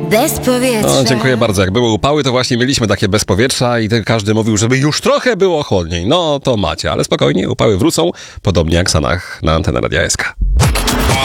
bez powietrza. No, dziękuję bardzo. Jak były upały, to właśnie mieliśmy takie bez powietrza i każdy mówił, żeby już trochę było chłodniej. No to macie, ale spokojnie, upały wrócą, podobnie jak w Sanach na Antenę Radia SK.